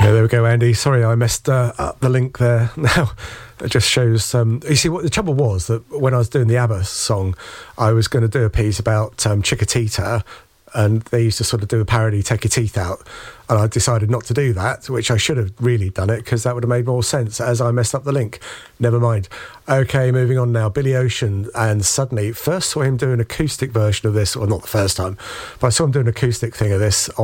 Yeah, there we go, Andy. Sorry, I messed up the link there. Now, it just shows... you see, what the trouble was that when I was doing the ABBA song, I was going to do a piece about Chiquitita, and they used to sort of do a parody, Take Your Teeth Out, and I decided not to do that, which I should have really done it, because that would have made more sense, as I messed up the link. Never mind. Okay, moving on now. Billy Ocean, and Suddenly, first saw him do an acoustic version of this, or not the first time, but I saw him do an acoustic thing of this